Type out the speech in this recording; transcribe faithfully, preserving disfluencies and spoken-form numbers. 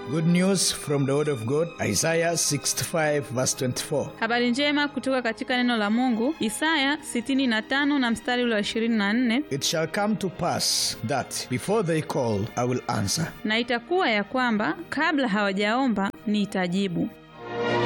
Good news from the word of God, Isaiah sixty-five verse twenty-four. Habari njema kutoka katika neno la Mungu, Isaya sitini na tano na mstari ule wa ishirini na nne. It shall come to pass that before they call, I will answer. Na itakuwa ya kwamba kabla hawajaomba nitajibu.